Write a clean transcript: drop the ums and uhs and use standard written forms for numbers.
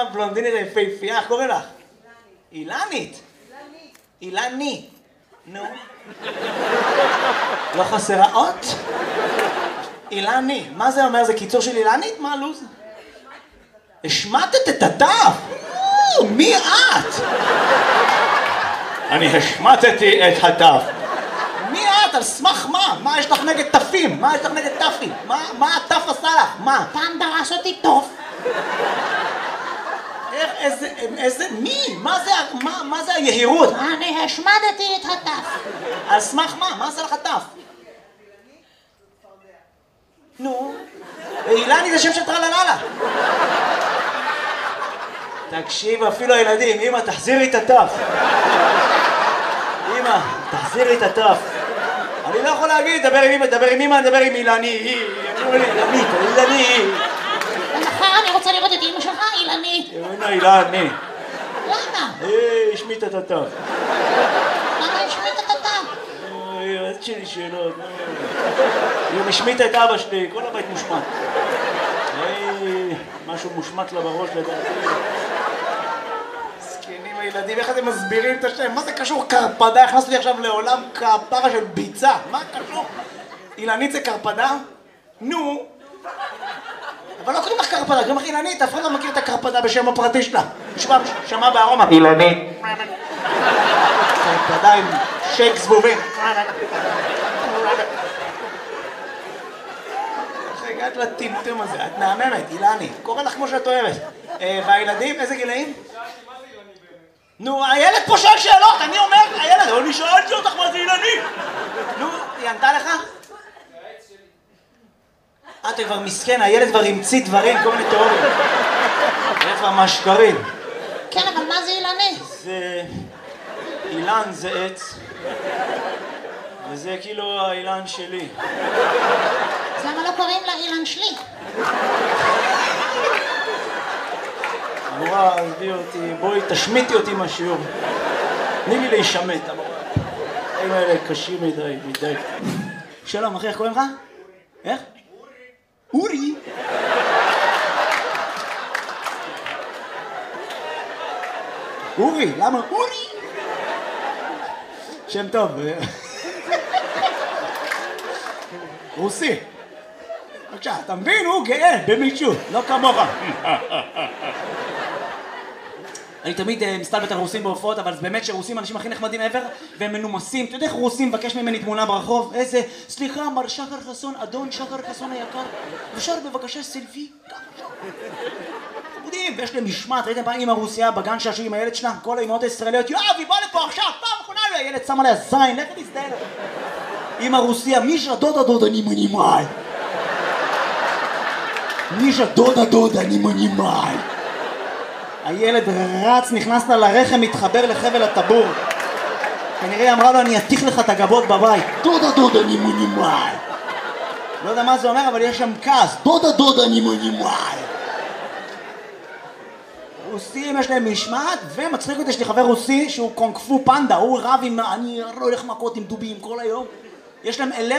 הבלונדינית היפהפייה, איך קוראים לך? אילנית. אילני. נו. לא חסרה אות? אילני. מה זה אומר? זה קיצור של אילנית? מה הלו"ז? השמטת את הדף? מי את? אני השמטתי את הדף. מי את? על סמך מה? מה יש לך נגד תפים? מה יש לך נגד תפים? מה התף עשה לך? מה? פעם דרס אותי טוב. איזה, מי? מה זה היהירות? אני השמדתי את הטף. על סמך מה? מה עשה לך טף? נו, אילני זה שם של טרלללה. תקשיב, אפילו הילדים, אמא, תחזירי את הטף. אמא, תחזירי את הטף. אני לא יכול להגיד, דבר עם אמא, דבר עם אמא, דבר עם אילני. אילני. ומחר אני רוצה לראות את אמא שלך, אילנית. אילני. למה? השמיט את הטף. למה השמית את הטף? אז שלי שאלות. היא משמיטה את אבא שלי, כל הבית מושמט. משהו מושמט לה בראש לדעתי. זקנים הילדים, איך אתם מסבירים את השם? מה זה קשור קרפדה? הכנסתי לי עכשיו לעולם כפרה של ביצה. מה קשור? אילנית זה קרפדה? נו. אבל לא קוראים לך קרפדה, קוראים לך אילנית, אף אחד לא מכיר את הקרפדה בשם הפרטי שלה. שמע בארומה. אילנית. קרפדה עם שייק זבובים. איך הגעת לטמטום הזה? את מהממת, אילני. קורא לך כמו שאת אוהבת. והילדים, איזה גילאים? נו, הילד פה שואל שאלות, אני אומר, הילד, אני שאלתי אותך מה זה אילני. נו, היא ענתה לך? אתה כבר מסכן, הילד כבר המציא דברים, כל מיני תיאוריות. הילד כבר מהשקרים. כן, אבל מה זה אילני? זה... אילן זה עץ, וזה כאילו האילן שלי. אז למה לא קוראים לה אילן שלי? המורה, עזבי אותי, בואי תשמיטי אותי מהשיעור. תני לי להישמט, המורה. הם האלה קשים מדי. שלום, אחי, איך קוראים לך? איך? אורי. אורי, למה אורי? שם טוב. רוסי. בבקשה, אתה מבין? הוא גאה במישהו, לא כמוך. אני תמיד מסתלבט על רוסים בהופעות, אבל זה באמת שרוסים האנשים הכי נחמדים ever, והם מנומסים. אתה יודע איך רוסים מבקש ממני תמונה ברחוב? איזה, סליחה, מר שחר חסון, אדון שחר חסון היקר, אפשר בבקשה סלפי? חמודים, ויש להם משמעת. ראיתם פעם אמא רוסיה בגן שעשו עם הילד שלה? כל האמהות הישראליות, יואב, היא באה לפה עכשיו, פעם אחרונה, הילד שם עליה זין, לך תסתער. אמא רוסיה, מישה דודה אני מנימאי. מישה דודה אני מנימאי. הילד רץ, נכנס לה לרחם, מתחבר לחבל הטבור. כנראה אמרה לו, אני אתיך לך את הגבות בבית. דודה אני מנימאי. לא יודע מה זה אומר, אבל יש שם כעס. דודה אני מנימאי. רוסים יש להם משמעת, ומצחיק אותי, יש לי חבר רוסי שהוא קונג פו פנדה, הוא רב עם, אני הולך מכות עם דובים כל היום. יש להם